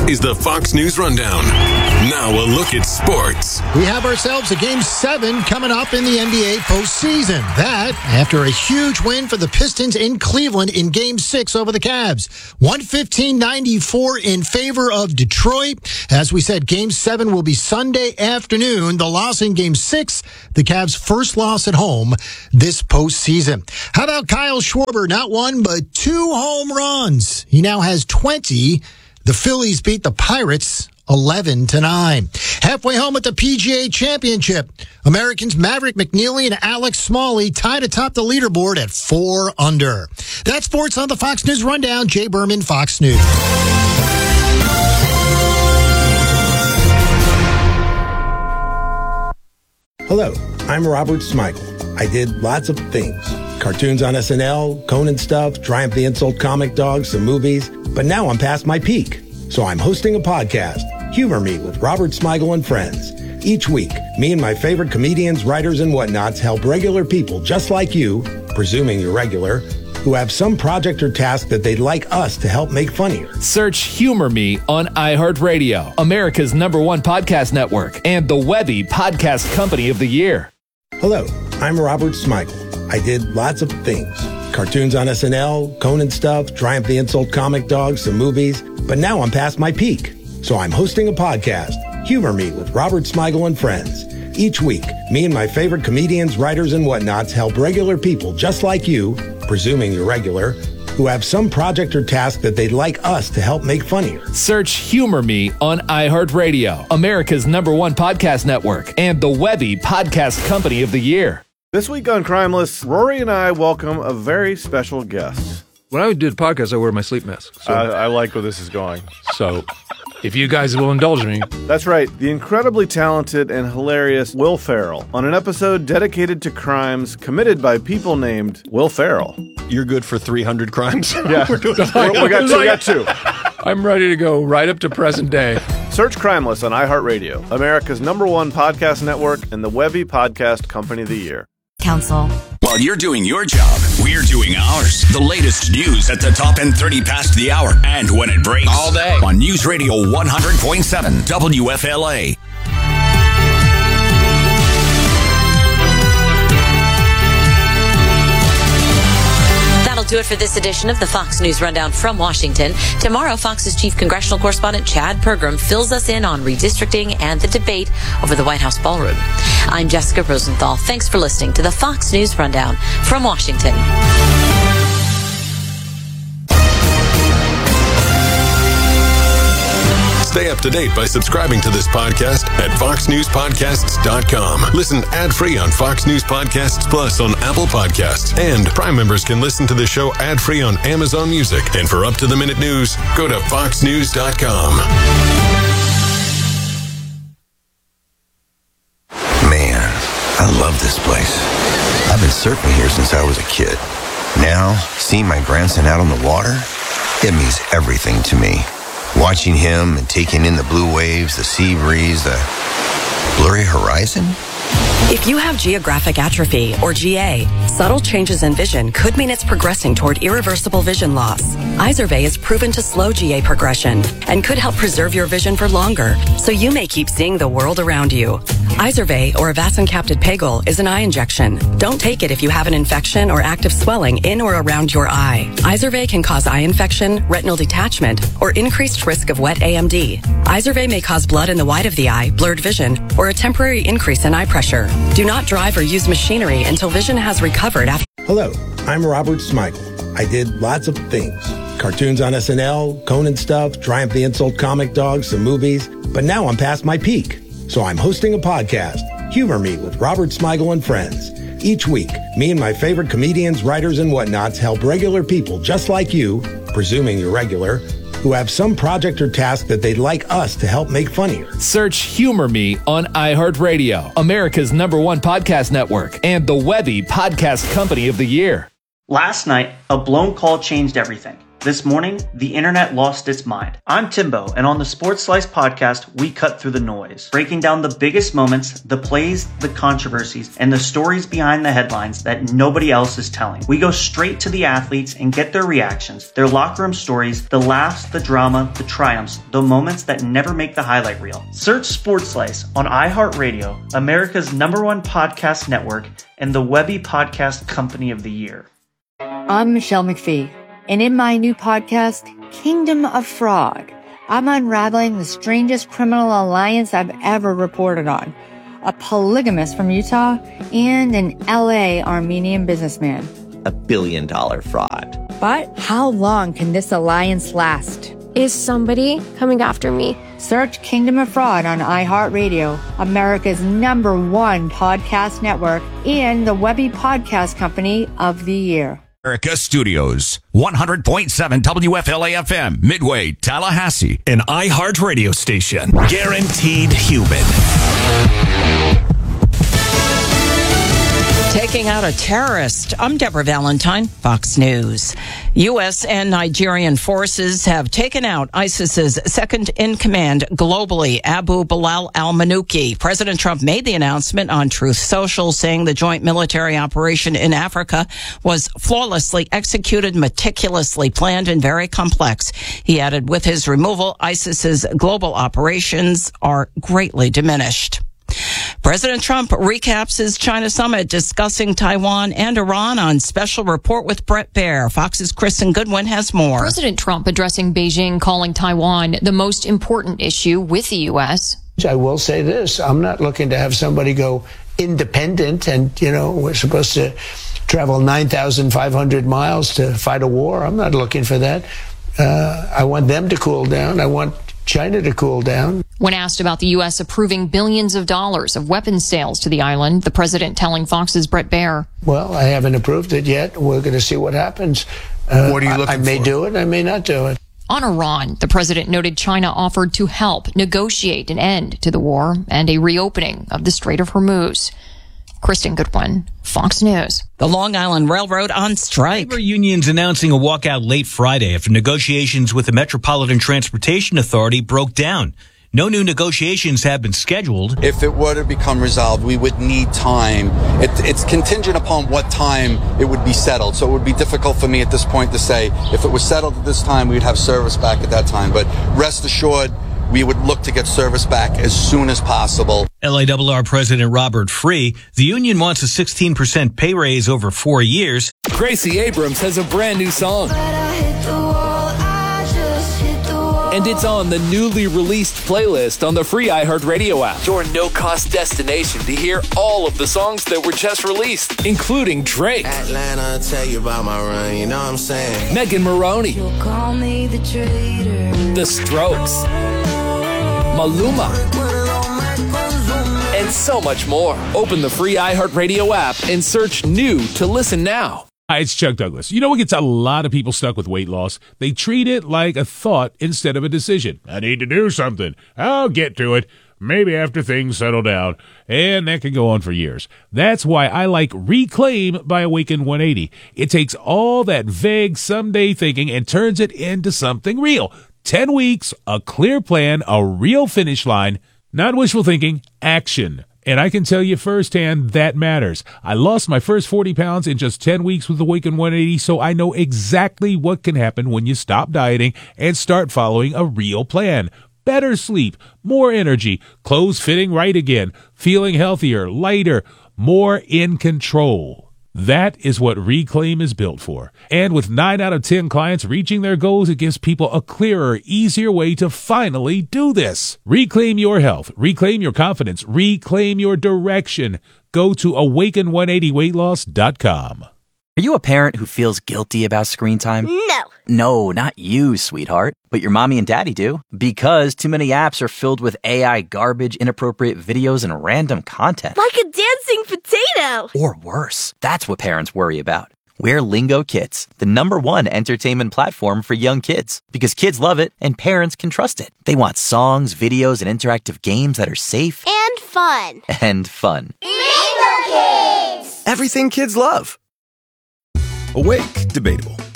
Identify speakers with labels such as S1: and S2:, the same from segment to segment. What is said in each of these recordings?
S1: is the Fox News Rundown. Now a look at sports.
S2: We have ourselves a Game 7 coming up in the NBA postseason. That after a huge win for the Pistons in Cleveland in Game 6 over the Cavs. 115-94 in favor of Detroit. As we said, Game 7 will be Sunday afternoon. The loss in Game 6, the Cavs' first loss at home this postseason. How about Kyle Schwarber? Not one, but 2 home runs. He now has 20. The Phillies beat the Pirates 11-9. Halfway home at the PGA Championship, Americans Maverick McNeely and Alex Smalley tied atop the leaderboard at 4 under. That's sports on the Fox News Rundown. Jay Berman, Fox News.
S3: Hello, I'm Robert Smigel. I did lots of things. Cartoons on SNL, Conan stuff, Triumph the Insult Comic Dog, some movies. But now I'm past my peak. So I'm hosting a podcast, Humor Me with Robert Smigel and Friends. Each week, me and my favorite comedians, writers, and whatnots help regular people just like you, presuming you're regular, who have some project or task that they'd like us to help make funnier.
S4: Search Humor Me on iHeartRadio, America's #1 podcast network, and the Webby Podcast Company of the Year.
S3: Hello, I'm Robert Smigel. I did lots of things. Cartoons on SNL, Conan stuff, Triumph the Insult Comic Dog, some movies. But now I'm past my peak. So I'm hosting a podcast, Humor Me with Robert Smigel and Friends. Each week, me and my favorite comedians, writers, and whatnots help regular people just like you, presuming you're regular, who have some project or task that they'd like us to help make funnier.
S4: Search Humor Me on iHeartRadio, America's #1 podcast network, and the Webby Podcast Company of the Year.
S5: This week on Crimeless, Rory and I welcome a very special guest.
S6: When I do the podcast, I wear my sleep mask. So,
S5: I like where this is going.
S6: So, if you guys will indulge me.
S5: That's right, the incredibly talented and hilarious Will Ferrell on an episode dedicated to crimes committed by people named Will Ferrell.
S7: You're good for 300 crimes?
S5: Yeah, we got 2.
S6: I'm ready to go right up to present day.
S5: Search Crimeless on iHeartRadio, America's #1 podcast network, and the Webby Podcast Company of the Year.
S8: Council.
S1: While you're doing your job, we're doing ours. The latest news at the top and 30 past the hour. And when it breaks.
S4: All day.
S1: On News Radio 100.7 WFLA.
S8: That'll do it for this edition of the Fox News Rundown from Washington. Tomorrow, Fox's chief congressional correspondent Chad Pergram fills us in on redistricting and the debate over the White House ballroom. I'm Jessica Rosenthal. Thanks for listening to the Fox News Rundown from Washington.
S1: Stay up to date by subscribing to this podcast at foxnewspodcasts.com. Listen ad-free on Fox News Podcasts Plus on Apple Podcasts. And Prime members can listen to the show ad-free on Amazon Music. And for up-to-the-minute news, go to foxnews.com.
S9: Man, I love this place. I've been surfing here since I was a kid. Now, seeing my grandson out on the water, it means everything to me. Watching him and taking in the blue waves, the sea breeze, the blurry horizon.
S10: If you have geographic atrophy, or GA, subtle changes in vision could mean it's progressing toward irreversible vision loss. Izervay is proven to slow GA progression and could help preserve your vision for longer, so you may keep seeing the world around you. Izervay, or avacincaptad pegol, is an eye injection. Don't take it if you have an infection or active swelling in or around your eye. Izervay can cause eye infection, retinal detachment, or increased risk of wet AMD. Izervay may cause blood in the white of the eye, blurred vision, or a temporary increase in eye pressure. Do not drive or use machinery until vision has recovered after.
S3: Hello, I'm Robert Smigel. I did lots of things. Cartoons on SNL, Conan stuff, Triumph the Insult Comic Dog, some movies. But now I'm past my peak. So I'm hosting a podcast, Humor Me with Robert Smigel and Friends. Each week, me and my favorite comedians, writers, and whatnots help regular people just like you, presuming you're regular, who have some project or task that they'd like us to help make funnier.
S4: Search Humor Me on iHeartRadio, America's #1 podcast network, and the Webby Podcast Company of the Year.
S11: Last night, a blown call changed everything. This morning, the internet lost its mind. I'm Timbo, and on the Sports Slice podcast, we cut through the noise, breaking down the biggest moments, the plays, the controversies, and the stories behind the headlines that nobody else is telling. We go straight to the athletes and get their reactions, their locker room stories, the laughs, the drama, the triumphs, the moments that never make the highlight reel. Search Sports Slice on iHeartRadio, America's #1 podcast network, and the Webby Podcast Company of the Year.
S12: I'm Michelle McPhee. And in my new podcast, Kingdom of Fraud, I'm unraveling the strangest criminal alliance I've ever reported on. A polygamist from Utah and an LA Armenian businessman.
S13: $1 billion fraud.
S12: But how long can this alliance last?
S14: Is somebody coming after me?
S12: Search Kingdom of Fraud on iHeartRadio, America's #1 podcast network, and the Webby Podcast Company of the Year.
S15: America Studios, 100.7 WFLA-FM, Midway, Tallahassee.
S16: An iHeart radio station. Guaranteed human.
S17: Taking out a terrorist. I'm Deborah Valentine, Fox News. U.S. and Nigerian forces have taken out ISIS's second-in-command globally, Abu Bilal al-Manuki. President Trump made the announcement on Truth Social, saying the joint military operation in Africa was flawlessly executed, meticulously planned, and very complex. He added, with his removal, ISIS's global operations are greatly diminished. President Trump recaps his China summit, discussing Taiwan and Iran on Special Report with Brett Baer. Fox's Kristen Goodwin has more.
S18: President Trump addressing Beijing, calling Taiwan the most important issue with the U.S.
S19: I will say this. I'm not looking to have somebody go independent and, we're supposed to travel 9,500 miles to fight a war. I'm not looking for that. I want them to cool down. I want China to cool down.
S18: When asked about the U.S. approving billions of dollars of weapons sales to the island, the president telling Fox's Brett Baer.
S19: Well, I haven't approved it yet. We're going to see what happens.
S7: What are you looking for?
S19: I may do it. I may not do it.
S18: On Iran, the president noted China offered to help negotiate an end to the war and a reopening of the Strait of Hormuz. Kristen Goodwin, Fox News.
S17: The Long Island Railroad on strike.
S20: Labor unions announcing a walkout late Friday after negotiations with the Metropolitan Transportation Authority broke down. No new negotiations have been scheduled.
S21: If it were to become resolved, we would need time. It's contingent upon what time it would be settled. So it would be difficult for me at this point to say if it was settled at this time, we'd have service back at that time. But rest assured, we would look to get service back as soon as possible.
S20: LARR President Robert Free, the union wants a 16% pay raise over 4 years.
S4: Gracie Abrams has a brand new song. And it's on the newly released playlist on the free iHeartRadio app. Your no-cost destination to hear all of the songs that were just released, including Drake,
S22: Atlanta, tell you about my run, you know what I'm saying?
S4: Megan Maroney,
S22: You'll call me the traitor.
S4: The Strokes, Maluma, and so much more. Open the free iHeartRadio app and search new to listen now.
S23: Hi, it's Chuck Douglas. You know what gets a lot of people stuck with weight loss? They treat it like a thought instead of a decision. I need to do something. I'll get to it. Maybe after things settle down. And that can go on for years. That's why I like Reclaim by Awaken 180. It takes all that vague someday thinking and turns it into something real. 10 weeks, a clear plan, a real finish line. Not wishful thinking, action. And I can tell you firsthand that matters. I lost my first 40 pounds in just 10 weeks with Awaken 180, so I know exactly what can happen when you stop dieting and start following a real plan. Better sleep, more energy, clothes fitting right again, feeling healthier, lighter, more in control. That is what Reclaim is built for. And with 9 out of 10 clients reaching their goals, it gives people a clearer, easier way to finally do this. Reclaim your health. Reclaim your confidence. Reclaim your direction. Go to awaken180weightloss.com.
S24: Are you a parent who feels guilty about screen time?
S25: No.
S24: No, not you, sweetheart. But your mommy and daddy do. Because too many apps are filled with AI garbage, inappropriate videos, and random content.
S25: Like a dancing potato.
S24: Or worse. That's what parents worry about. We're Lingo Kids, the #1 entertainment platform for young kids. Because kids love it and parents can trust it. They want songs, videos, and interactive games that are safe.
S25: And fun.
S24: And fun.
S25: Lingo Kids!
S26: Everything kids love. Awake, debatable.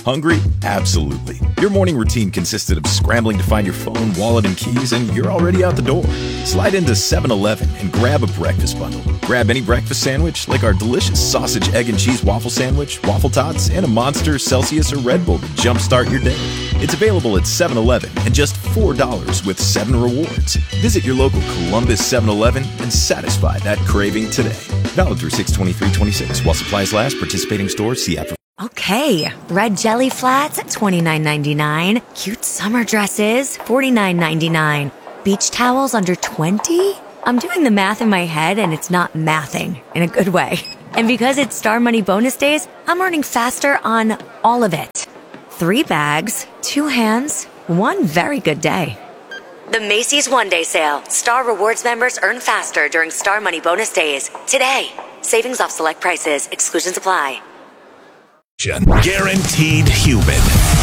S1: Hungry? Absolutely. Your morning routine consisted of scrambling to find your phone, wallet, and keys, and you're already out the door. Slide into 7-Eleven and grab a breakfast bundle. Grab any breakfast sandwich, like our delicious sausage, egg, and cheese waffle sandwich, waffle tots, and a Monster, Celsius, or Red Bull to jumpstart your day. It's available at 7-Eleven and just $4 with 7 rewards. Visit your local Columbus 7-Eleven and satisfy that craving today. Valid through 6/23/26 while supplies last. Participating stores. See app for.
S2: Okay, red jelly flats at $29.99. Cute summer dresses, $49.99. Beach towels under $20? I'm doing the math in my head and it's not mathing in a good way. And because it's Star Money bonus days, I'm earning faster on all of it. 3 bags, 2 hands, 1 very good day. The Macy's One Day Sale. Star Rewards members earn faster during Star Money bonus days. Today. Savings off select prices. Exclusions apply.
S16: Guaranteed human.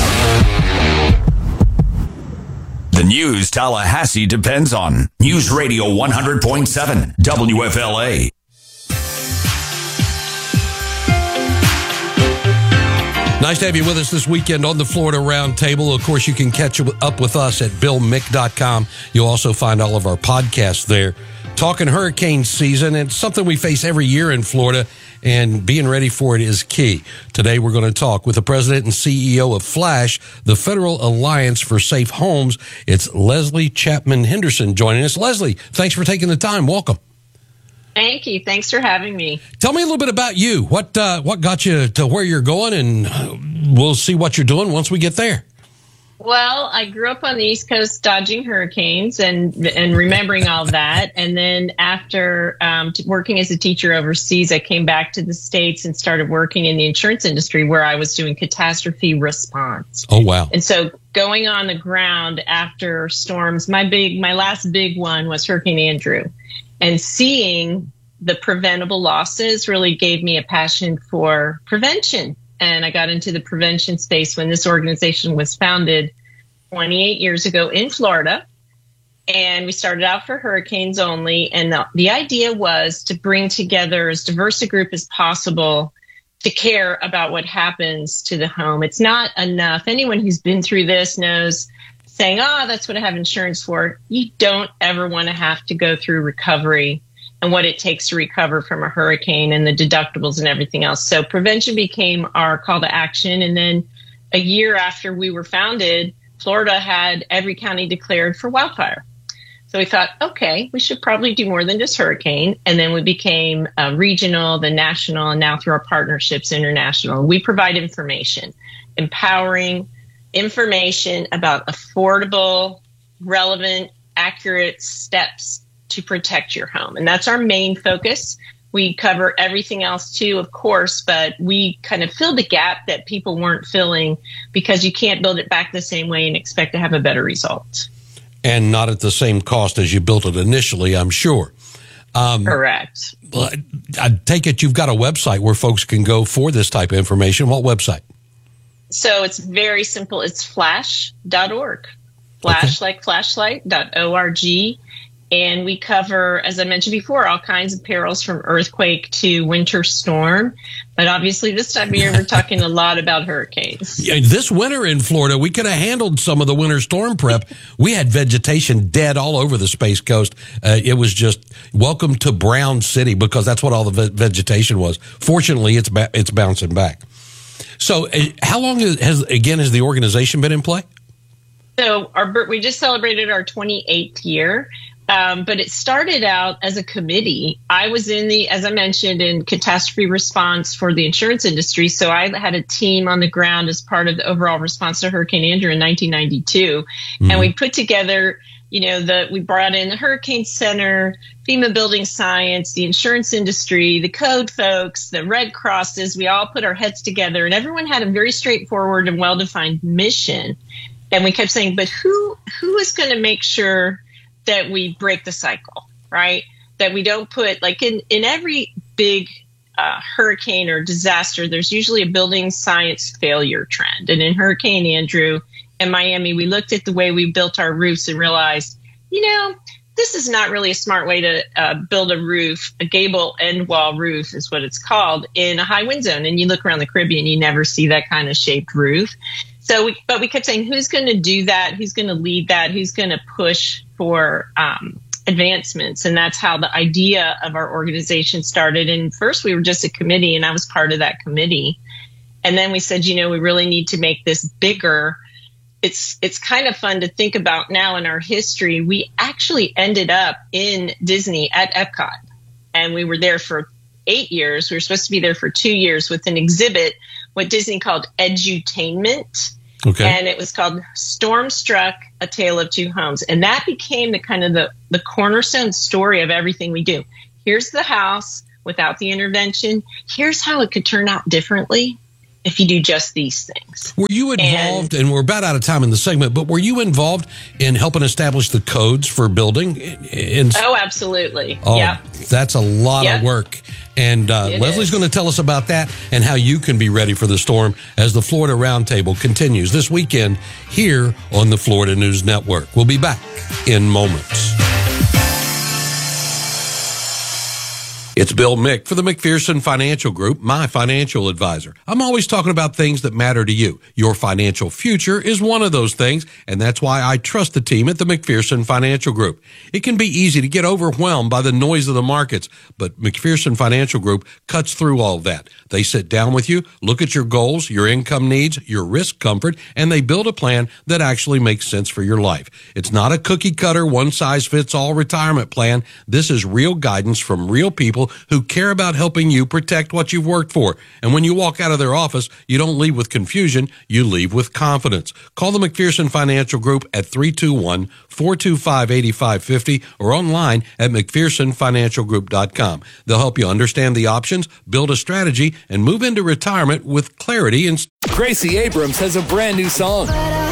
S15: The news Tallahassee depends on. News Radio 100.7 WFLA.
S5: Nice to have you with us this weekend on the Florida Roundtable. Of course, you can catch up with us at BillMick.com. You'll also find all of our podcasts there. Talking hurricane season, it's something we face every year in Florida, and being ready for it is key. Today, we're going to talk with the president and CEO of FLASH, the Federal Alliance for Safe Homes. It's Leslie Chapman Henderson joining us. Leslie, thanks for taking the time. Welcome.
S6: Thank you. Thanks for having me.
S5: Tell me a little bit about you. What got you to where you're going, and we'll see what you're doing once we get there.
S6: Well, I grew up on the East Coast dodging hurricanes and remembering all that. And then after working as a teacher overseas, I came back to the States and started working in the insurance industry where I was doing catastrophe response.
S5: Oh, wow.
S6: And so going on the ground after storms, my last big one was Hurricane Andrew. And seeing the preventable losses really gave me a passion for prevention. And I got into the prevention space when this organization was founded 28 years ago in Florida. And we started out for hurricanes only. And the idea was to bring together as diverse a group as possible to care about what happens to the home. It's not enough. Anyone who's been through this knows saying, that's what I have insurance for. You don't ever want to have to go through recovery and what it takes to recover from a hurricane and the deductibles and everything else. So prevention became our call to action. And then a year after we were founded, Florida had every county declared for wildfire. So we thought, okay, we should probably do more than just hurricane. And then we became regional, then national, and now through our partnerships, international. We provide information, empowering information about affordable, relevant, accurate steps to protect your home. And that's our main focus. We cover everything else too, of course, but we kind of filled the gap that people weren't filling because you can't build it back the same way and expect to have a better result.
S5: And not at the same cost as you built it initially, I'm sure.
S6: Correct.
S5: I take it you've got a website where folks can go for this type of information. What website?
S6: So it's very simple. It's flash.org. Flash like flashlight.org. And we cover, as I mentioned before, all kinds of perils from earthquake to winter storm. But obviously this time of year, we're talking a lot about hurricanes.
S5: Yeah, this winter in Florida, we could have handled some of the winter storm prep. We had vegetation dead all over the Space Coast. It was just welcome to Brown City because that's what all the vegetation was. Fortunately, it's bouncing back. So how long has the organization been in play?
S6: So we just celebrated our 28th year. But it started out as a committee. I was as I mentioned, in catastrophe response for the insurance industry. So I had a team on the ground as part of the overall response to Hurricane Andrew in 1992. Mm-hmm. And we put together, we brought in the Hurricane Center, FEMA Building Science, the insurance industry, the code folks, the Red Crosses. We all put our heads together and everyone had a very straightforward and well-defined mission. And we kept saying, but who is going to make sure that we break the cycle, right? That we don't put, like in every big hurricane or disaster, there's usually a building science failure trend. And in Hurricane Andrew in Miami, we looked at the way we built our roofs and realized, this this is not really a smart way to build a roof. A gable end wall roof is what it's called in a high wind zone. And you look around the Caribbean, you never see that kind of shaped roof. So, but we kept saying, who's going to do that? Who's going to lead that? Who's going to push for advancements? And that's how the idea of our organization started. And first we were just a committee, and I was part of that committee. And then we said, we really need to make this bigger. It's kind of fun to think about now in our history. We actually ended up in Disney at Epcot, and we were there for 8 years. We were supposed to be there for 2 years with an exhibit, what Disney called edutainment.
S5: Okay.
S6: And it was called Stormstruck, A Tale of Two Homes. And that became the kind of the cornerstone story of everything we do. Here's the house without the intervention. Here's how it could turn out differently if you do just these things.
S5: Were you involved, and we're about out of time in the segment, but were you involved in helping establish the codes for building?
S6: Oh, absolutely.
S5: Oh,
S6: yep.
S5: That's a lot of work. And Leslie's going to tell us about that and how you can be ready for the storm as the Florida Roundtable continues this weekend here on the Florida News Network. We'll be back in moments. It's Bill Mick for the McPherson Financial Group, my financial advisor. I'm always talking about things that matter to you. Your financial future is one of those things, and that's why I trust the team at the McPherson Financial Group. It can be easy to get overwhelmed by the noise of the markets, but McPherson Financial Group cuts through all of that. They sit down with you, look at your goals, your income needs, your risk comfort, and they build a plan that actually makes sense for your life. It's not a cookie-cutter, one-size-fits-all retirement plan. This is real guidance from real people who care about helping you protect what you've worked for. And when you walk out of their office, you don't leave with confusion, you leave with confidence. Call the McPherson Financial Group at 321-425-8550 or online at McPhersonFinancialGroup.com. They'll help you understand the options, build a strategy, and move into retirement with clarity. And
S4: Gracie Abrams has a brand new song.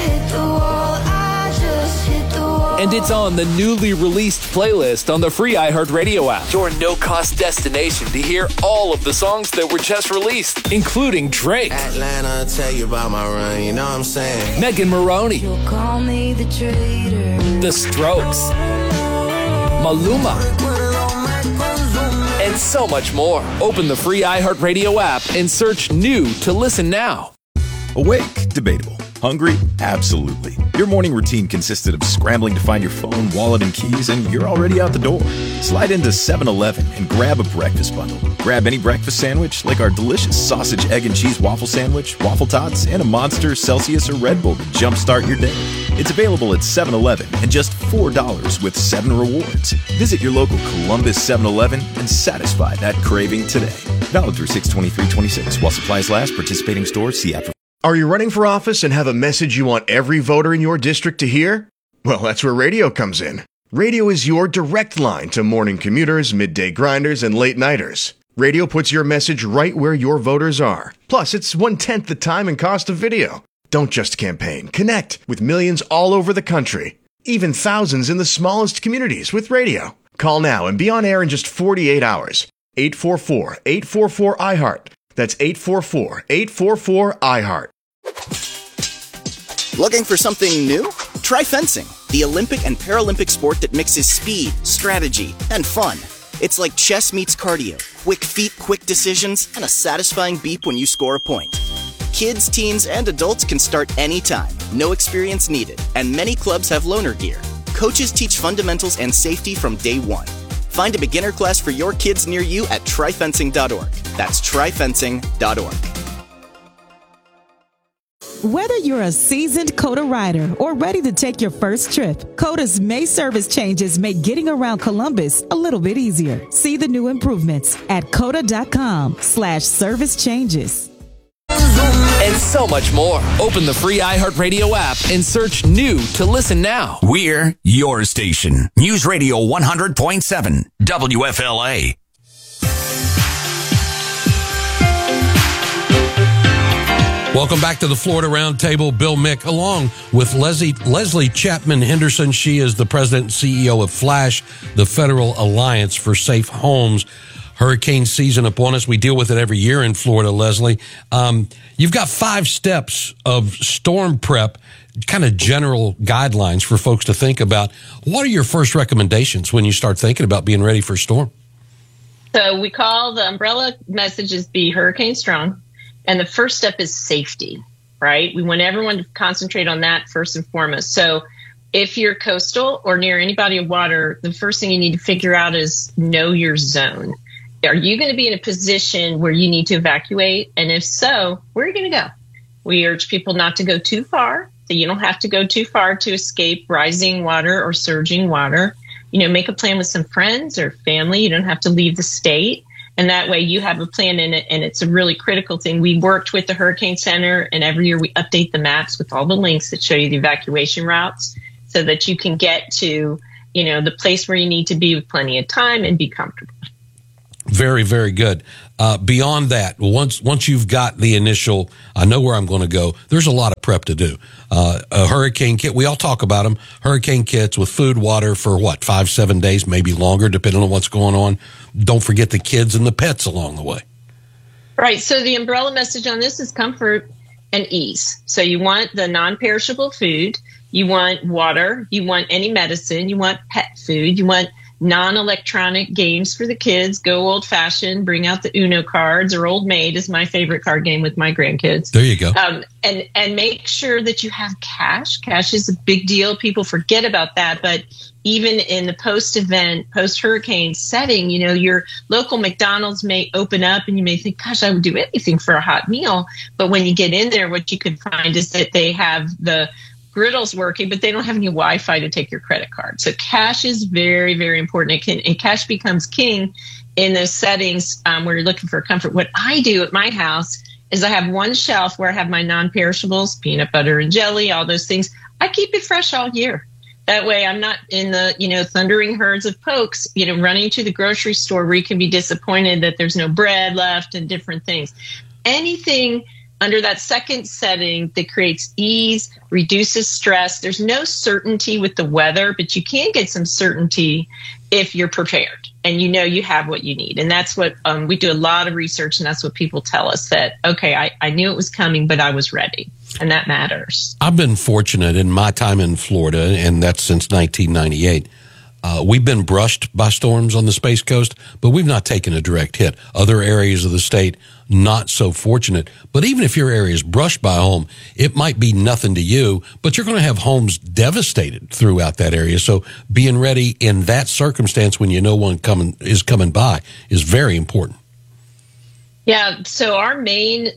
S4: And it's on the newly released playlist on the free iHeartRadio app. Your no-cost destination to hear all of the songs that were just released, including Drake,
S22: Atlanta, tell you about my run, you know what I'm saying?
S4: Megan Maroney,
S22: You'll call me the traitor.
S4: The Strokes, Maluma, and so much more. Open the free iHeartRadio app and search new to listen now.
S1: Awake? Debatable. Hungry? Absolutely. Your morning routine consisted of scrambling to find your phone, wallet, and keys, and you're already out the door. Slide into 7-Eleven and grab a breakfast bundle. Grab any breakfast sandwich, like our delicious sausage, egg, and cheese waffle sandwich, waffle tots, and a Monster, Celsius, or Red Bull to jumpstart your day. It's available at 7-Eleven and just $4 with 7 rewards. Visit your local Columbus 7-Eleven and satisfy that craving today. Valid through 6/23/26. While supplies last, participating stores, see after.
S3: Are you running for office and have a message you want every voter in your district to hear? Well, that's where radio comes in. Radio is your direct line to morning commuters, midday grinders, and late nighters. Radio puts your message right where your voters are. Plus, it's 1/10 the time and cost of video. Don't just campaign. Connect with millions all over the country, even thousands in the smallest communities with radio. Call now and be on air in just 48 hours. 844-844-iHeart. That's 844-844-iHeart.
S8: Looking for something new? Try fencing, the Olympic and Paralympic sport that mixes speed, strategy, and fun. It's like chess meets cardio, quick feet, quick decisions, and a satisfying beep when you score a point. Kids, teens, and adults can start anytime, no experience needed, and many clubs have loaner gear. Coaches teach fundamentals and safety from day one. Find a beginner class for your kids near you at tryfencing.org. That's tryfencing.org.
S9: Whether you're a seasoned COTA rider or ready to take your first trip, COTA's May service changes make getting around Columbus a little bit easier. See the new improvements at COTA.com/service changes.
S4: And so much more. Open the free iHeartRadio app and search new to listen now.
S15: We're your station. News Radio 100.7 WFLA.
S5: Welcome back to the Florida Roundtable. Bill Mick, along with Leslie Chapman Henderson. She is the president and CEO of FLASH, the Federal Alliance for Safe Homes. Hurricane season upon us. We deal with it every year in Florida, Leslie. You've got 5 steps of storm prep. kind of general guidelines for folks to think about. What are your first recommendations when you start thinking about being ready for a storm?
S6: So we call the umbrella messages be hurricane strong. And the first step is safety, right? We want everyone to concentrate on that first and foremost. So if you're coastal or near any body of water, the first thing you need to figure out is know your zone. Are you going to be in a position where you need to evacuate? And if so, where are you going to go? We urge people not to go too far. So you don't have to go too far to escape rising water or surging water. Make a plan with some friends or family. You don't have to leave the state. And that way you have a plan in it. And it's a really critical thing. We worked with the Hurricane Center, and every year we update the maps with all the links that show you the evacuation routes so that you can get to, the place where you need to be with plenty of time and be comfortable.
S5: Very, very good. Beyond that, once you've got the initial, I know where I'm going to go, there's a lot of prep to do. A hurricane kit, we all talk about them, hurricane kits with food, water for 5-7 days, maybe longer, depending on what's going on. Don't forget the kids and the pets along the way.
S6: Right. So the umbrella message on this is comfort and ease. So you want the non-perishable food. You want water. You want any medicine. You want pet food. You want non-electronic games for the kids. Go old-fashioned. Bring out the Uno cards, or Old Maid is my favorite card game with my grandkids.
S5: There you go.
S6: And make sure that you have cash. Cash is a big deal. People forget about that. But even in the post-event, post-hurricane setting, your local McDonald's may open up and you may think, gosh, I would do anything for a hot meal. But when you get in there, what you could find is that they have the griddles working, but they don't have any Wi-Fi to take your credit card. So cash is very, very important. And cash becomes king in those settings where you're looking for comfort. What I do at my house is I have one shelf where I have my non-perishables, peanut butter and jelly, all those things. I keep it fresh all year. That way I'm not in the, thundering herds of folks, running to the grocery store where you can be disappointed that there's no bread left and different things. Anything under that second setting that creates ease, reduces stress. There's no certainty with the weather, but you can get some certainty if you're prepared and you have what you need. And that's what we do a lot of research, and that's what people tell us, that, okay, I knew it was coming, but I was ready. And that matters.
S5: I've been fortunate in my time in Florida, and that's since 1998. We've been brushed by storms on the Space Coast, but we've not taken a direct hit. Other areas of the state, not so fortunate. But even if your area is brushed by a home, it might be nothing to you, but you're going to have homes devastated throughout that area. So being ready in that circumstance when one is coming by is very important.
S6: Yeah, so our main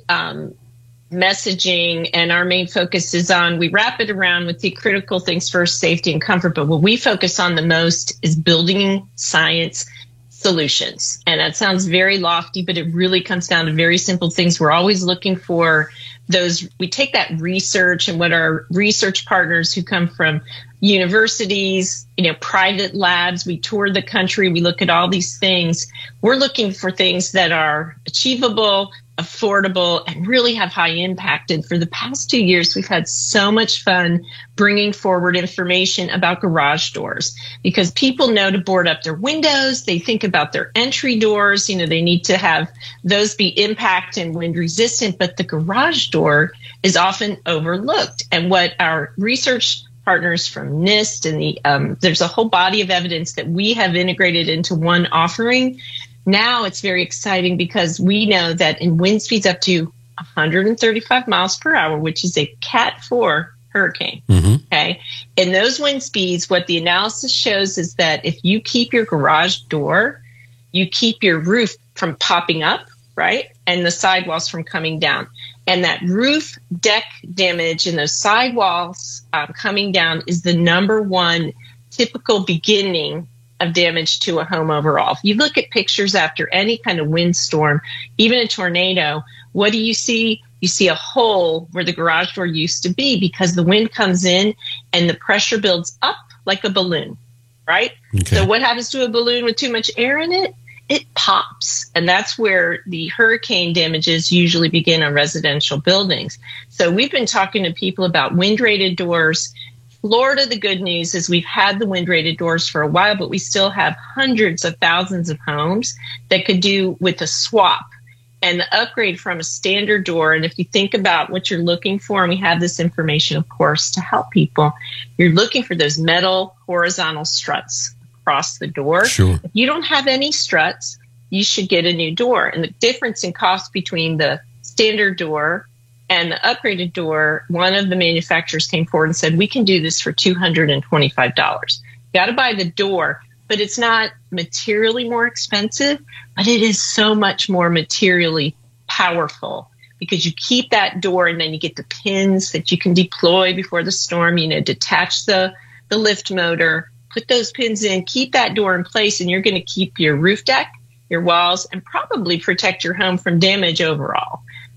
S6: messaging and our main focus is on, we wrap it around with the critical things first, safety and comfort. But what we focus on the most is building science solutions. And that sounds very lofty, but it really comes down to very simple things. We're always looking for those. We take that research and what our research partners who come from universities, private labs, we tour the country, we look at all these things. We're looking for things that are achievable, affordable, and really have high impact. And for the past 2 years, we've had so much fun bringing forward information about garage doors, because people know to board up their windows. They think about their entry doors. They need to have those be impact and wind resistant, but the garage door is often overlooked. And what our research partners from NIST and there's a whole body of evidence that we have integrated into one offering. Now it's very exciting because we know that in wind speeds up to 135 miles per hour, which is a Cat 4 hurricane, okay? In those wind speeds, what the analysis shows is that if you keep your garage door, you keep your roof from popping up, right? And the sidewalls from coming down. And that roof deck damage and those sidewalls coming down is the number one typical beginning of damage to a home overall. If you look at pictures after any kind of windstorm, even a tornado, what do you see? You see a hole where the garage door used to be because the wind comes in and the pressure builds up like a balloon, right? Okay. So what happens to a balloon with too much air in it? It pops. And that's where the hurricane damages usually begin on residential buildings. So we've been talking to people about wind-rated doors. Florida, the good news is we've had the wind-rated doors for a while, but we still have hundreds of thousands of homes that could do with a swap. And the upgrade from a standard door, and if you think about what you're looking for, and we have this information, of course, to help people, you're looking for those metal horizontal struts across the door.
S5: Sure.
S6: If you don't have any struts, you should get a new door. And the difference in cost between the standard door and the upgraded door, one of the manufacturers came forward and said, we can do this for $225. You got to buy the door, but it's not materially more expensive, but it is so much more materially powerful because you keep that door and then you get the pins that you can deploy before the storm, detach the lift motor, put those pins in, keep that door in place, and you're going to keep your roof deck, your walls, and probably protect your home from damage overall.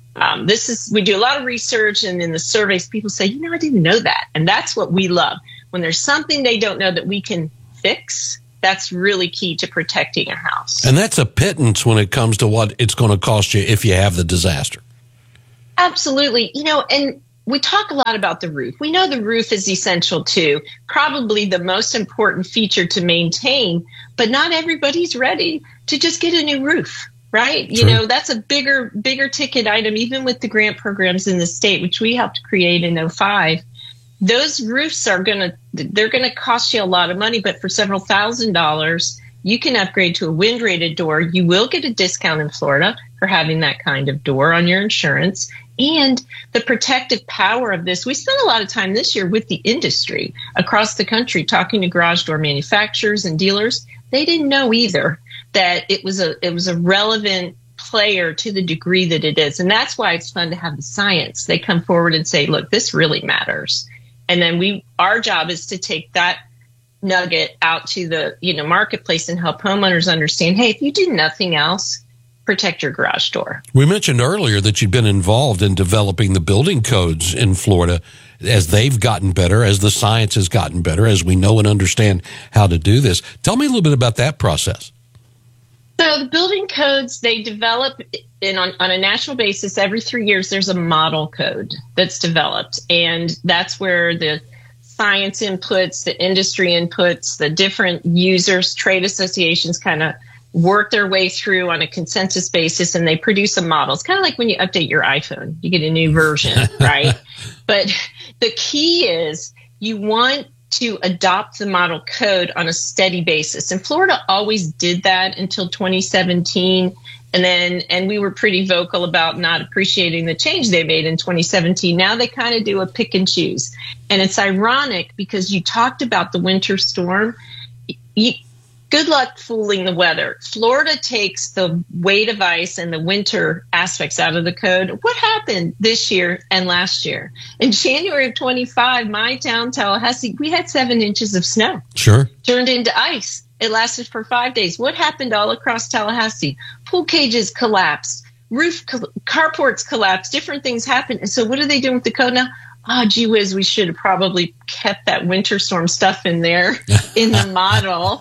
S6: We do a lot of research, and in the surveys, people say, I didn't know that. And that's what we love. When there's something they don't know that we can fix, that's really key to protecting a house.
S5: And that's a pittance when it comes to what it's going to cost you if you have the disaster.
S6: Absolutely. And we talk a lot about the roof. We know the roof is essential too, probably the most important feature to maintain, but not everybody's ready to just get a new roof, right?
S5: True.
S6: That's a bigger ticket item, even with the grant programs in the state, which we helped create in 2005. Those roofs they're going to cost you a lot of money, but for several $1,000s, you can upgrade to a wind rated door. You will get a discount in Florida for having that kind of door on your insurance. And the protective power of this, we spent a lot of time this year with the industry across the country talking to garage door manufacturers and dealers. They didn't know either that it was a relevant player to the degree that it is. And that's why it's fun to have the science. They come forward and say, look, this really matters. And then our job is to take that nugget out to the marketplace and help homeowners understand, hey, if you do nothing else, protect your garage door.
S5: We mentioned earlier that you'd been involved in developing the building codes in Florida as they've gotten better, as the science has gotten better, as we know and understand how to do this. Tell me a little bit about that process.
S6: So the building codes, they develop on a national basis. Every 3 years, there's a model code that's developed. And that's where the science inputs, the industry inputs, the different users, trade associations kind of work their way through on a consensus basis, and they produce a model. It's kind of like when you update your iPhone, you get a new version, right? But the key is you want to adopt the model code on a steady basis. And Florida always did that until 2017. And we were pretty vocal about not appreciating the change they made in 2017. Now they kind of do a pick and choose. And it's ironic because you talked about the winter storm. Good luck fooling the weather. Florida takes the weight of ice and the winter aspects out of the code. What happened this year and last year? In January of 25, my town, Tallahassee, we had 7 inches of snow.
S5: Sure.
S6: Turned into ice. It lasted for 5 days. What happened all across Tallahassee? Pool cages collapsed. Carports collapsed. Different things happened. And so what are they doing with the code now? Oh, gee whiz, we should have probably kept that winter storm stuff in there in the model.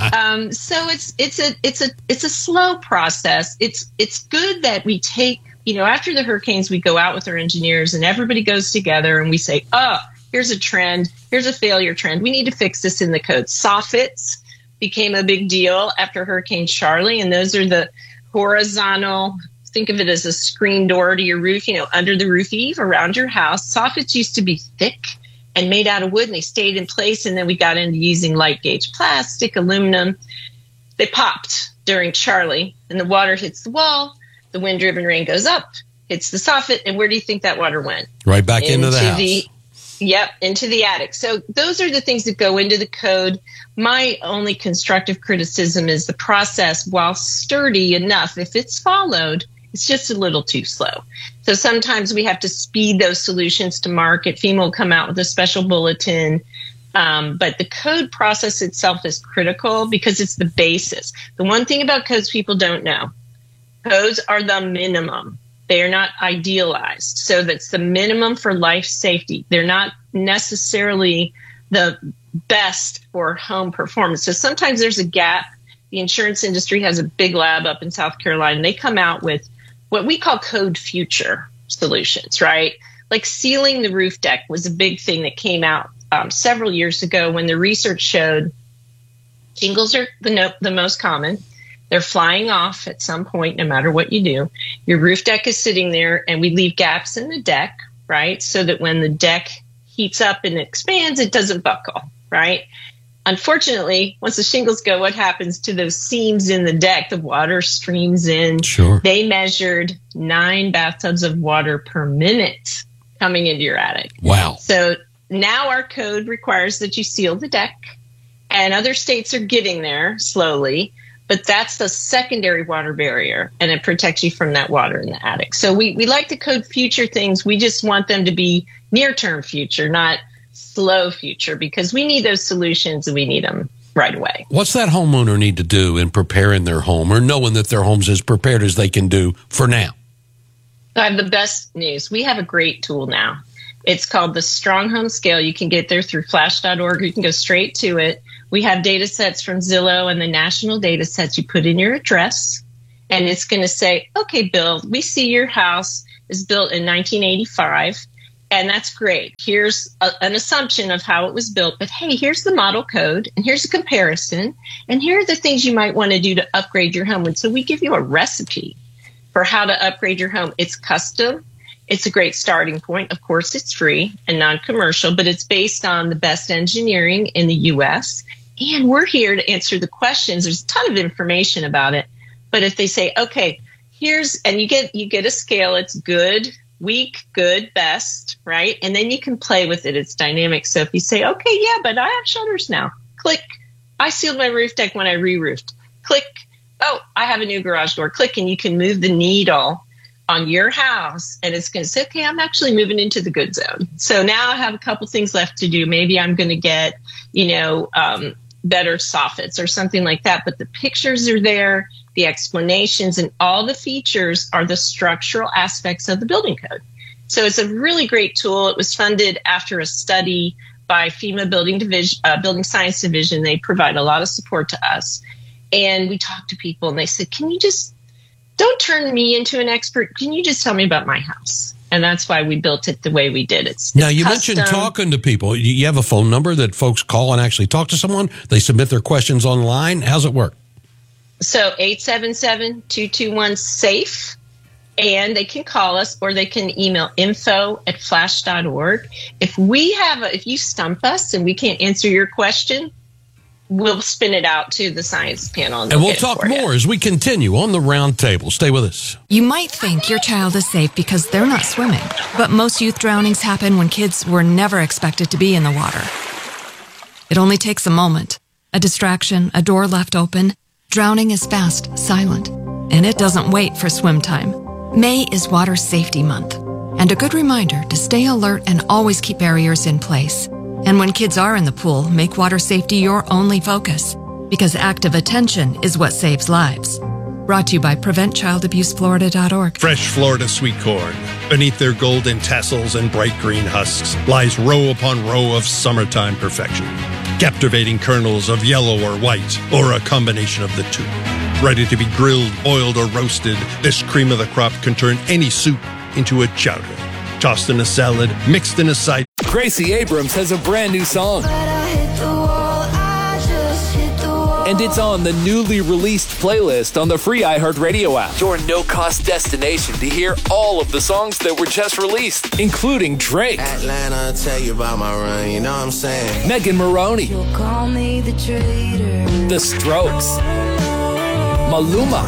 S6: So it's a slow process. It's good that we take, after the hurricanes, we go out with our engineers and everybody goes together and we say, oh, here's a trend. Here's a failure trend. We need to fix this in the code. Soffits became a big deal after Hurricane Charlie, and those are the horizontal. Think of it as a screen door to your roof, under the roof eave around your house. Soffits used to be thick and made out of wood, and they stayed in place. And then we got into using light gauge plastic, aluminum. They popped during Charlie, and the water hits the wall. The wind-driven rain goes up, hits the soffit, and where do you think that water went?
S5: Right back into the house.
S6: Yep, into the attic. So those are the things that go into the code. My only constructive criticism is the process, while sturdy enough, if it's followed, it's just a little too slow. So sometimes we have to speed those solutions to market. FEMA will come out with a special bulletin. But the code process itself is critical because it's the basis. The one thing about codes people don't know, codes are the minimum. They are not idealized. So that's the minimum for life safety. They're not necessarily the best for home performance. So sometimes there's a gap. The insurance industry has a big lab up in South Carolina. They come out with what we call code future solutions, right? Like sealing the roof deck was a big thing that came out several years ago when the research showed shingles are the most common. They're flying off at some point, no matter what you do. Your roof deck is sitting there, and we leave gaps in the deck, right? So that when the deck heats up and expands, it doesn't buckle, right? Unfortunately, once the shingles go, what happens to those seams in the deck? The water streams in.
S5: Sure.
S6: They measured 9 bathtubs of water per minute coming into your attic.
S5: Wow.
S6: So now our code requires that you seal the deck, and other states are getting there slowly, but that's the secondary water barrier, and it protects you from that water in the attic. So we like to code future things. We just want them to be near-term future, not slow future, because we need those solutions and we need them right away.
S5: What's that homeowner need to do in preparing their home, or knowing that their home's as prepared as they can do for now?
S6: I have the best news. We have a great tool now. It's called the Strong Home Scale. You can get there through flash.org. You can go straight to it. We have data sets from Zillow and the national data sets. You put in your address, and it's going to say, okay, Bill, we see your house is built in 1985. And that's great. Here's an assumption of how it was built. But hey, here's the model code, and here's a comparison, and here are the things you might want to do to upgrade your home. And so we give you a recipe for how to upgrade your home. It's custom. It's a great starting point. Of course, it's free and non-commercial, but it's based on the best engineering in the U.S. And we're here to answer the questions. There's a ton of information about it. But if they say, okay, and you get a scale. It's good, weak, good, best, right? And then you can play with it. It's dynamic. So if you say, okay, yeah, but I have shutters now. Click. I sealed my roof deck when I re-roofed. Click. Oh, I have a new garage door. Click, and you can move the needle on your house, and it's going to say, okay, I'm actually moving into the good zone. So now I have a couple things left to do. Maybe I'm going to get, better soffits or something like that. But the pictures are there, the explanations, and all the features are the structural aspects of the building code. So it's a really great tool. It was funded after a study by FEMA Building Science Division. They provide a lot of support to us. And we talked to people, and they said, don't turn me into an expert. Can you just tell me about my house? And that's why we built it the way we did.
S5: Now, you mentioned talking to people. You have a phone number that folks call and actually talk to someone? They submit their questions online? How's it work?
S6: So 877-221-SAFE. And they can call us, or they can email info@flash.org. If you stump us and we can't answer your question, we'll spin it out to the science panel.
S5: And we'll talk more as we continue on the round table. Stay with us.
S10: You might think your child is safe because they're not swimming, but most youth drownings happen when kids were never expected to be in the water. It only takes a moment, a distraction, a door left open. Drowning is fast, silent, and it doesn't wait for swim time. May is Water Safety Month, and a good reminder to stay alert and always keep barriers in place. And when kids are in the pool, make water safety your only focus, because active attention is what saves lives. Brought to you by PreventChildAbuseFlorida.org.
S11: Fresh Florida sweet corn. Beneath their golden tassels and bright green husks lies row upon row of summertime perfection. Captivating kernels of yellow or white, or a combination of the two. Ready to be grilled, boiled, or roasted, this cream of the crop can turn any soup into a chowder. Tossed in a salad, mixed in a side.
S4: Gracie Abrams has a brand new song. And it's on the newly released playlist on the free iHeartRadio app. Your no-cost destination to hear all of the songs that were just released, including Drake,
S22: Atlanta, tell you about my run, you know what I'm saying?
S4: Megan Maroney,
S22: You'll call me the traitor.
S4: The Strokes, Maluma,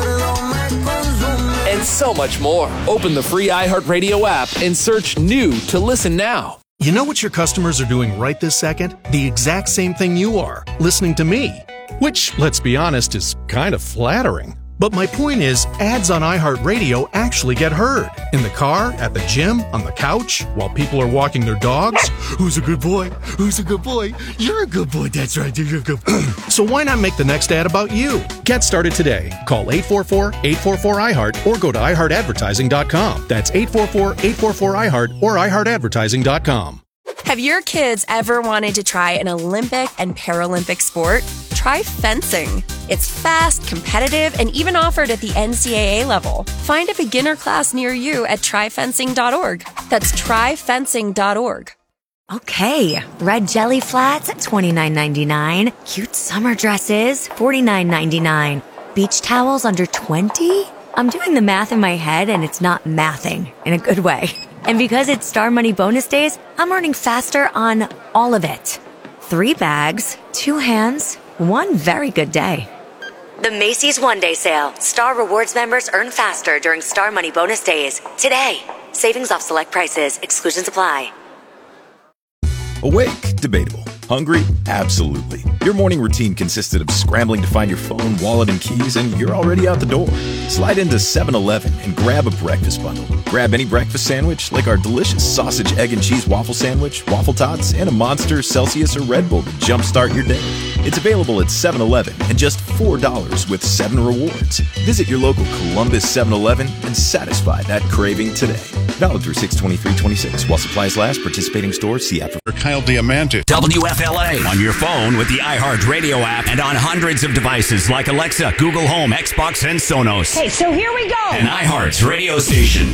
S4: and so much more. Open the free iHeartRadio app and search new to listen now.
S16: You know what your customers are doing right this second? The exact same thing you are, listening to me. Which, let's be honest, is kind of flattering. But my point is, ads on iHeartRadio actually get heard. In the car, at the gym, on the couch, while people are walking their dogs. Who's a good boy? Who's a good boy? You're a good boy. That's right. You're a good boy. So why not make the next ad about you? Get started today. Call 844-844-iHeart or go to iHeartAdvertising.com. That's 844-844-iHeart or iHeartAdvertising.com.
S12: Have your kids ever wanted to try an Olympic and Paralympic sport? Try fencing. It's fast, competitive, and even offered at the NCAA level. Find a beginner class near you at tryfencing.org. That's tryfencing.org.
S2: Okay, red jelly flats at $29.99. Cute summer dresses, $49.99. Beach towels under 20? I'm doing the math in my head and it's not mathing in a good way. And because it's Star Money bonus days, I'm earning faster on all of it. 3 bags, 2 hands, 1 very good day. The Macy's One Day Sale. Star Rewards members earn faster during Star Money bonus days. Today. Savings off select prices. Exclusions apply.
S1: Awake? Debatable. Hungry? Absolutely. Your morning routine consisted of scrambling to find your phone, wallet, and keys, and you're already out the door. Slide into 7-Eleven and grab a breakfast bundle. Grab any breakfast sandwich, like our delicious sausage, egg, and cheese waffle sandwich, waffle tots, and a Monster, Celsius, or Red Bull to jumpstart your day. It's available at 7-Eleven and just $4 with 7 rewards. Visit your local Columbus 7-Eleven and satisfy that craving today. Valid through 6/23/26. While supplies last, participating stores see app for
S15: Kyle Diamante. WFLA on your phone with the iHeartRadio app and on hundreds of devices like Alexa, Google Home, Xbox, and Sonos.
S7: Okay, so here we go.
S15: An iHeart's radio station.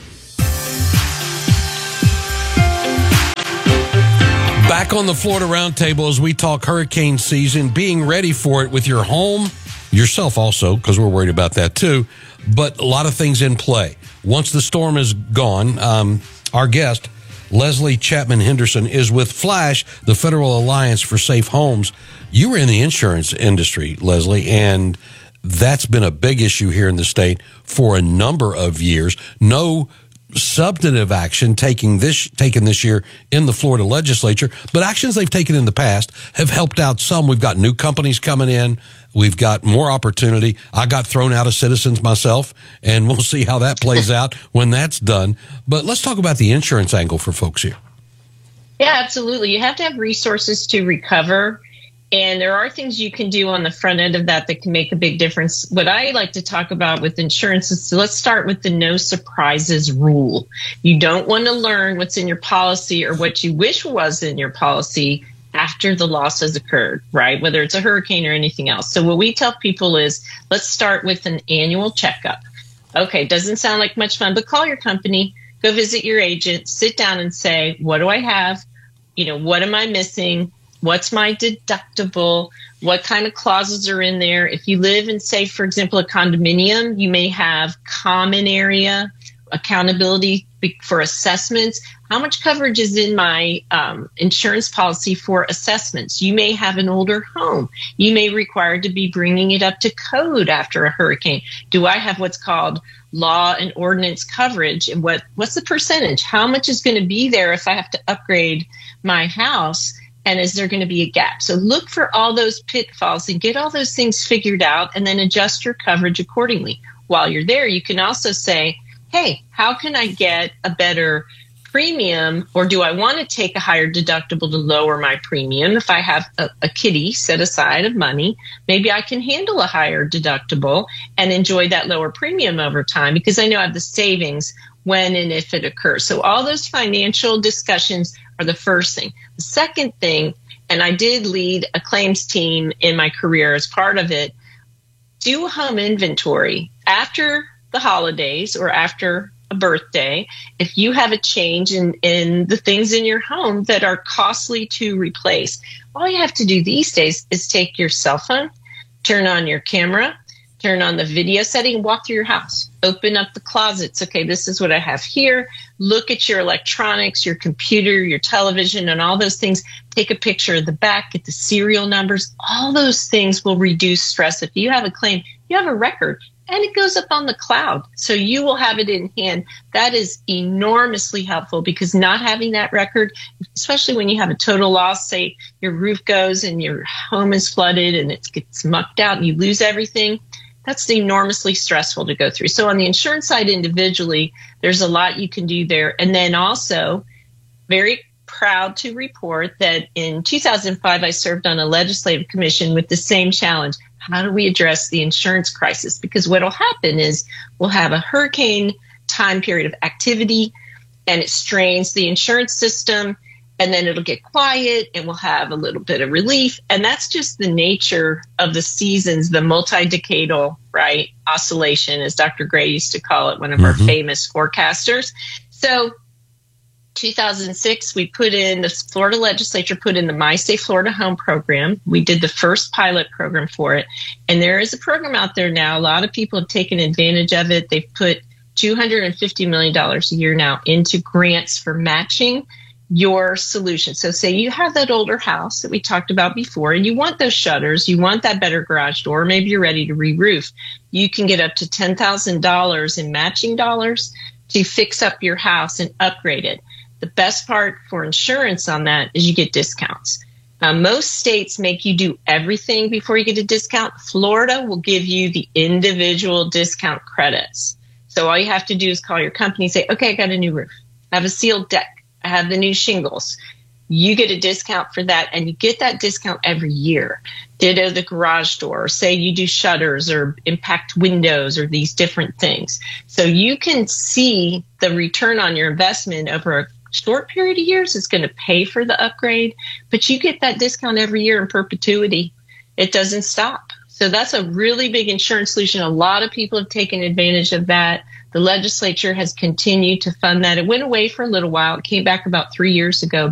S5: Back on the Florida Roundtable as we talk hurricane season, being ready for it with your home, yourself also, because we're worried about that too, but a lot of things in play. Once the storm is gone, our guest, Leslie Chapman Henderson, is with Flash, the Federal Alliance for Safe Homes. You were in the insurance industry, Leslie, and that's been a big issue here in the state for a number of years. No substantive action taken this year in the Florida legislature, but actions they've taken in the past have helped out some. We've got new companies coming in. We've got more opportunity. I got thrown out of Citizens myself, and we'll see how that plays out when that's done. But let's talk about the insurance angle for folks here.
S6: Yeah, absolutely. You have to have resources to recover. And there are things you can do on the front end of that can make a big difference. What I like to talk about with insurance is, let's start with the no surprises rule. You don't want to learn what's in your policy or what you wish was in your policy after the loss has occurred, right? Whether it's a hurricane or anything else. So what we tell people is, let's start with an annual checkup. Okay, doesn't sound like much fun, but call your company, go visit your agent, sit down and say, what do I have? What am I missing? What's my deductible? What kind of clauses are in there? If you live in, say, for example, a condominium, you may have common area accountability for assessments. How much coverage is in my insurance policy for assessments? You may have an older home. You may require to be bringing it up to code after a hurricane. Do I have what's called law and ordinance coverage? And what's the percentage? How much is going to be there if I have to upgrade my house? And is there going to be a gap? So look for all those pitfalls and get all those things figured out and then adjust your coverage accordingly. While you're there, you can also say, hey, how can I get a better premium, or do I want to take a higher deductible to lower my premium? If I have a kitty set aside of money, maybe I can handle a higher deductible and enjoy that lower premium over time because I know I have the savings when and if it occurs. So all those financial discussions are the first thing. The second thing, and I did lead a claims team in my career as part of it, do a home inventory after the holidays or after a birthday. If you have a change in the things in your home that are costly to replace, all you have to do these days is take your cell phone, turn on your camera, turn on the video setting, walk through your house, open up the closets. Okay, this is what I have here. Look at your electronics, your computer, your television, and all those things. Take a picture of the back, get the serial numbers. All those things will reduce stress. If you have a claim, you have a record, and it goes up on the cloud. So you will have it in hand. That is enormously helpful because not having that record, especially when you have a total loss, say your roof goes and your home is flooded and it gets mucked out and you lose everything, that's enormously stressful to go through. So on the insurance side individually, there's a lot you can do there. And then also, very proud to report that in 2005, I served on a legislative commission with the same challenge. How do we address the insurance crisis? Because what will happen is we'll have a hurricane time period of activity and it strains the insurance system, and then it'll get quiet and we'll have a little bit of relief. And that's just the nature of the seasons, the multi-decadal, right, oscillation, as Dr. Gray used to call it, one of our famous forecasters. So 2006, the Florida legislature put in the My Safe Florida Home program. We did the first pilot program for it. And there is a program out there now. A lot of people have taken advantage of it. They've put $250 million a year now into grants for matching your solution. So say you have that older house that we talked about before, and you want those shutters, you want that better garage door, maybe you're ready to re-roof. You can get up to $10,000 in matching dollars to fix up your house and upgrade it. The best part for insurance on that is you get discounts. Most states make you do everything before you get a discount. Florida will give you the individual discount credits. So all you have to do is call your company and say, okay, I got a new roof. I have a sealed deck. I have the new shingles. You get a discount for that, and you get that discount every year. Ditto the garage door, or say you do shutters or impact windows or these different things. So you can see the return on your investment over a short period of years. It's going to pay for the upgrade, but you get that discount every year in perpetuity. It doesn't stop. So that's a really big insurance solution. A lot of people have taken advantage of that. The legislature has continued to fund that. It went away for a little while. It came back about 3 years ago.